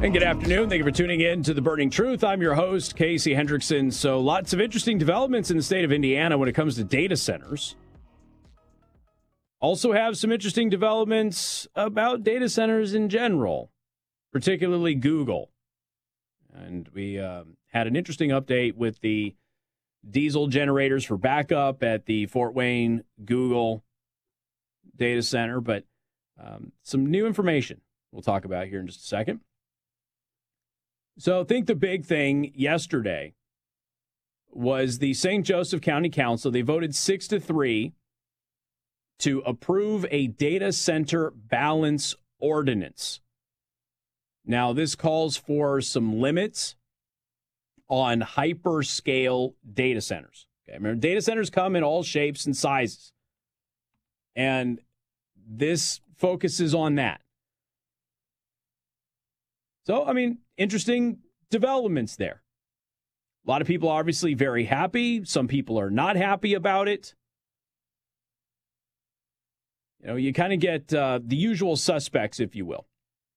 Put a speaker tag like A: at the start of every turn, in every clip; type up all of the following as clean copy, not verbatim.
A: And good afternoon. Thank you for tuning in to The Burning Truth. I'm your host, Casey Hendrickson. So lots of interesting developments in the state of Indiana when it comes to data centers. Also have some interesting developments about data centers in general, particularly Google. And we had an interesting update with the diesel generators for backup at the Fort Wayne Google data center, but some new information we'll talk about here in just a second. So I think the big thing yesterday was the St. Joseph County Council. They voted 6-3 to approve a data center balance ordinance. Now, this calls for some limits on hyperscale data centers. Okay, remember, data centers come in all shapes and sizes. And this focuses on that. So, I mean, interesting developments there. A lot of people are obviously very happy. Some people are not happy about it. You know, you kind of get the usual suspects, if you will.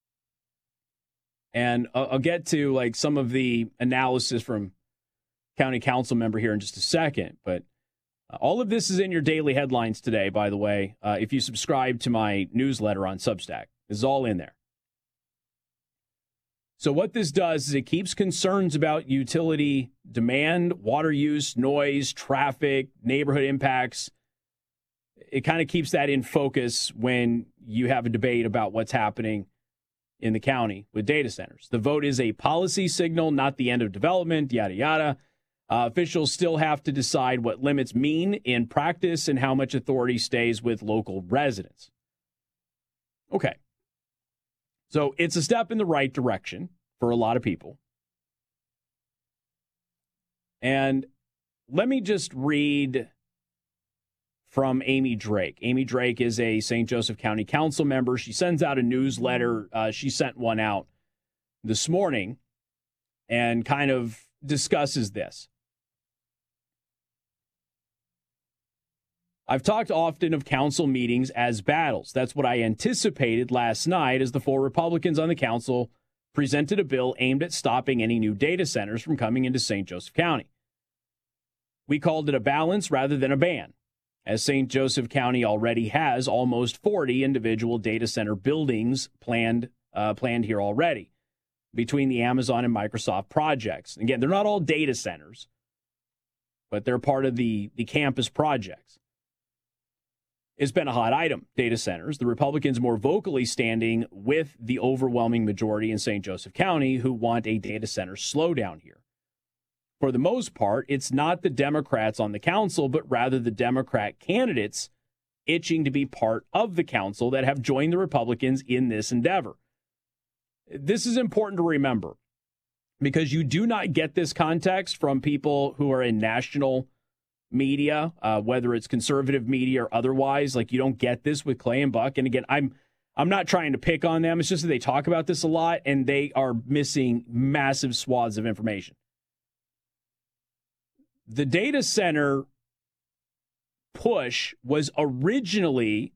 A: And I'll get to like some of the analysis from county council member here in just a second. But all of this is in your daily headlines today, by the way. If you subscribe to my newsletter on Substack, this is all in there. So what this does is it keeps concerns about utility demand, water use, noise, traffic, neighborhood impacts. It kind of keeps that in focus when you have a debate about what's happening in the county with data centers. The vote is a policy signal, not the end of development, yada, yada. Officials still have to decide what limits mean in practice and how much authority stays with local residents. Okay. So it's a step in the right direction for a lot of people. And let me just read from Amy Drake. Amy Drake is a St. Joseph County Council member. She sends out a newsletter. She sent one out this morning and kind of discusses this. I've talked often of council meetings as battles. That's what I anticipated last night as the 4 Republicans on the council presented a bill aimed at stopping any new data centers from coming into St. Joseph County. We called it a balance rather than a ban, as St. Joseph County already has almost 40 individual data center buildings planned here already between the Amazon and Microsoft projects. Again, they're not all data centers, but they're part of the campus projects. It's been a hot item, data centers. The Republicans more vocally standing with the overwhelming majority in St. Joseph County who want a data center slowdown here. For the most part, it's not the Democrats on the council, but rather the Democrat candidates itching to be part of the council that have joined the Republicans in this endeavor. This is important to remember because you do not get this context from people who are in national media, whether it's conservative media or otherwise. Like, you don't get this with Clay and Buck. And again, I'm not trying to pick on them. It's just that they talk about this a lot and they are missing massive swaths of information. The data center push was originally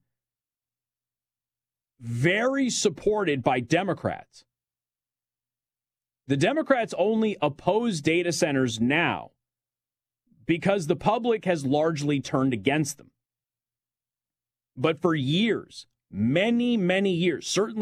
A: very supported by Democrats. The Democrats only oppose data centers now because the public has largely turned against them. But for years, many, many years, certainly